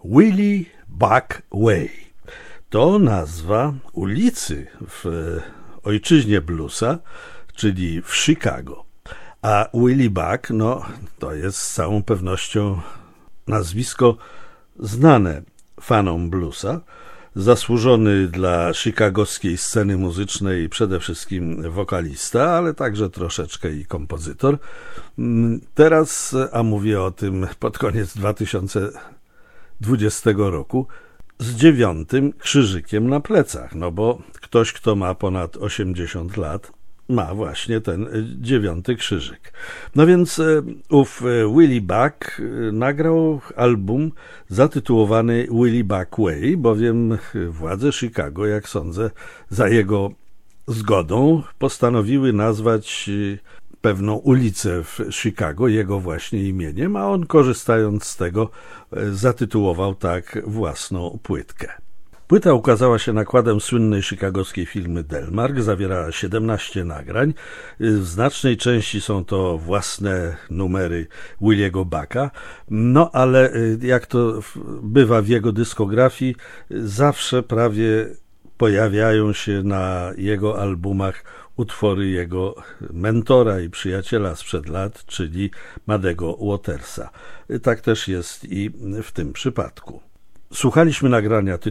Willie Buck Way. To nazwa ulicy w ojczyźnie bluesa, czyli w Chicago. A Willie Buck, to jest z całą pewnością nazwisko znane fanom bluesa, zasłużony dla chicagowskiej sceny muzycznej przede wszystkim wokalista, ale także troszeczkę i kompozytor. Teraz, a mówię o tym pod koniec 2020 roku, z 9 krzyżykiem na plecach, bo ktoś, kto ma ponad 80 lat, ma właśnie ten 9 krzyżyk. Więc ów Willie Buck nagrał album zatytułowany Willie Buck Way, bowiem władze Chicago, jak sądzę, za jego zgodą postanowiły nazwać pewną ulicę w Chicago jego właśnie imieniem, a on, korzystając z tego, zatytułował tak własną płytkę. Płyta ukazała się nakładem słynnej chicagowskiej firmy Delmark, zawierała 17 nagrań. W znacznej części są to własne numery Williego Bucka, ale jak to bywa w jego dyskografii, zawsze prawie pojawiają się na jego albumach utwory jego mentora i przyjaciela sprzed lat, czyli Muddego Watersa. Tak też jest i w tym przypadku. Słuchaliśmy nagrania